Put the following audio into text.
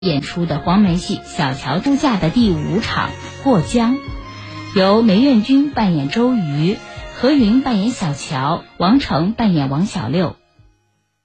演出的黄梅戏《小桥度假》的第5场《过江》，由梅艳君扮演周瑜，何云扮演小乔，王成扮演王小六，